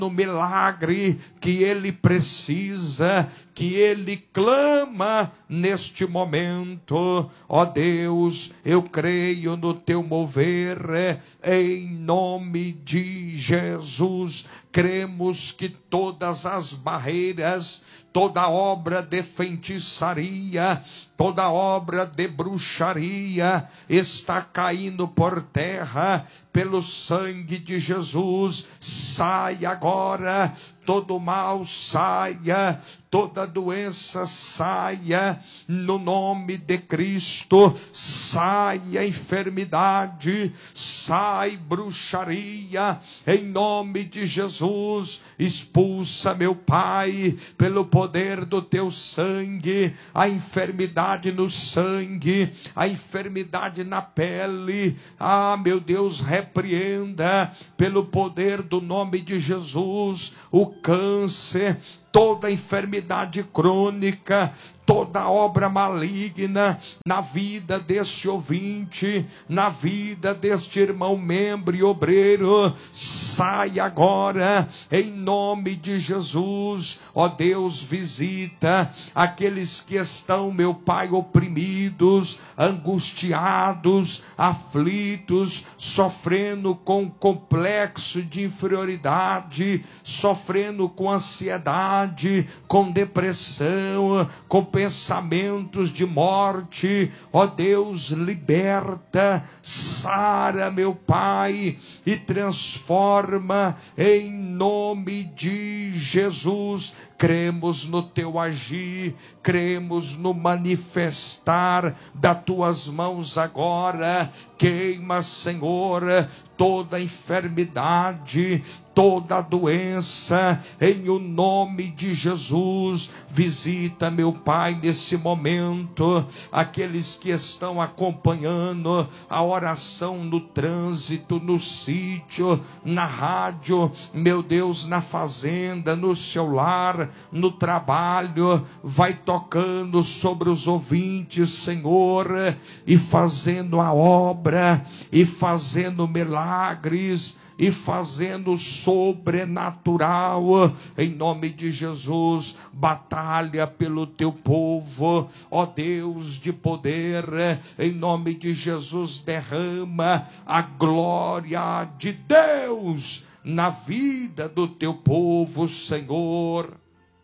no milagre que ele precisa, que ele clama neste momento. Ó Deus, eu creio no teu mover, em nome de Jesus. Cremos que todas as barreiras, toda obra de feitiçaria, toda obra de bruxaria está caindo por terra pelo sangue de Jesus. Sai agora, todo mal saia, toda doença saia, no nome de Cristo. Saia enfermidade, sai bruxaria, em nome de Jesus. Expulsa, meu Pai, pelo poder do teu sangue, a enfermidade no sangue, a enfermidade na pele. Ah, meu Deus, repreenda pelo poder do nome de Jesus o câncer, toda enfermidade crônica, toda obra maligna na vida deste ouvinte, na vida deste irmão membro e obreiro. Sai agora, em nome de Jesus. Ó Deus, visita aqueles que estão, meu Pai, oprimidos, angustiados, aflitos, sofrendo com complexo de inferioridade, sofrendo com ansiedade, com depressão, com pensamentos de morte. Ó Deus, liberta, sara, meu Pai, e transforma em nome de Jesus. Cremos no teu agir, cremos no manifestar das tuas mãos agora. Queima, Senhor, toda enfermidade, toda doença, em o nome de Jesus. Visita, meu Pai, nesse momento, aqueles que estão acompanhando a oração no trânsito, no sítio, na rádio, meu Deus, na fazenda, no seu lar, no trabalho. Vai tocando sobre os ouvintes, Senhor, e fazendo a obra, e fazendo milagres, e fazendo sobrenatural, em nome de Jesus. Batalha pelo teu povo, ó Deus de poder, em nome de Jesus. Derrama a glória de Deus na vida do teu povo, Senhor.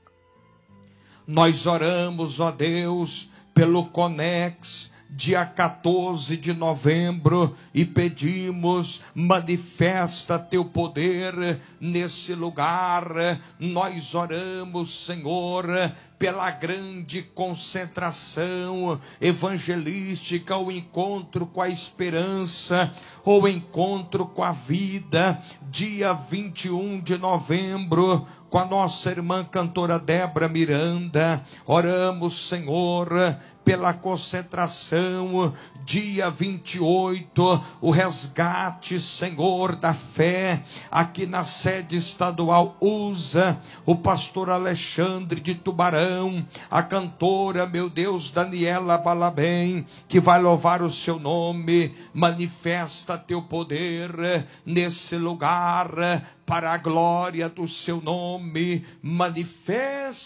Nós oramos, ó Deus, pelo Conex, dia 14 de novembro, e pedimos, manifesta teu poder nesse lugar. Nós oramos, Senhor, pela grande concentração evangelística, o encontro com a esperança, o encontro com a vida, dia 21 de novembro, com a nossa irmã cantora Débora Miranda. Oramos, Senhor, pela concentração, dia 28, o resgate, Senhor, da fé, aqui na sede estadual. Usa o pastor Alexandre de Tubarão, a cantora, meu Deus, Daniela Balabem, que vai louvar o seu nome. Manifesta teu poder nesse lugar, para a glória do seu nome. Manifesta